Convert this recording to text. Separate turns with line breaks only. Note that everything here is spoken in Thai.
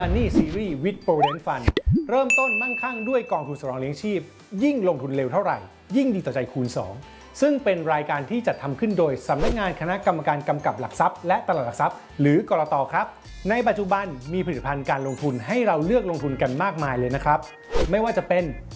Money Series with Provident Fund เริ่มต้นมั่งคั่งด้วยกองทุนสำรองเลี้ยงชีพยิ่งลงทุนเร็วเท่าไหร่ยิ่งดีต่อใจคูณ 2 ซึ่งเป็นรายการที่จัดทำขึ้นโดยสำนักงานคณะกรรมการกำกับหลักทรัพย์และตลาดหลักทรัพย์หรือกลต.ครับในปัจจุบันมีผลิตภัณฑ์การลงทุนให้เราเลือกลงทุนกันมากมายเลยนะครับไม่ว่าจะเป็น